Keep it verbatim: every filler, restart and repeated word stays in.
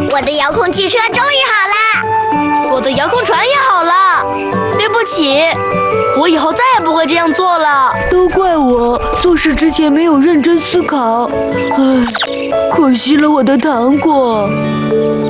我的遥控汽车终于好了， 我的遥控船也好了。对不起，我以后再也不会这样做了。 都怪我做事之前没有认真思考，唉，可惜了我的糖果。